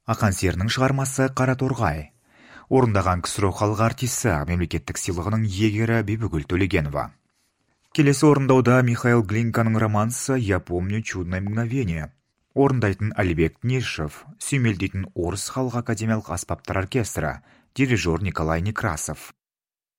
Ақан серінің шығармасы «Қара торғай». Орындаған КСРО халық артисі, мемлекеттік сыйлығының иегері Бибігүл Төлегенова. Келесі орындауда Михаил Глинканың романсы «Я помню чудное мгновение». Орындайтын Алибек Нишев, сүймелдейтін Орыс халық академиялық аспаптар оркестрі, дирижер Николай Некрасов.